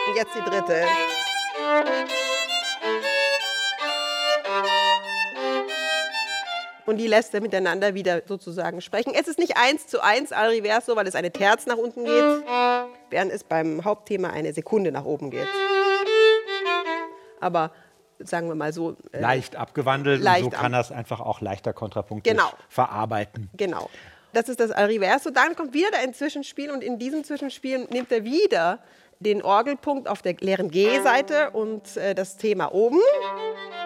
Und jetzt die dritte. Und die lässt er miteinander wieder sozusagen sprechen. Es ist nicht 1:1 al reverso, weil es eine Terz nach unten geht, während es beim Hauptthema eine Sekunde nach oben geht. Aber sagen wir mal so. Leicht abgewandelt, leicht und so kann er es einfach auch leichter kontrapunktisch Genau. verarbeiten. Genau. Das ist das al reverso. Dann kommt wieder ein Zwischenspiel und in diesem Zwischenspiel nimmt er wieder den Orgelpunkt auf der leeren G-Seite und das Thema oben.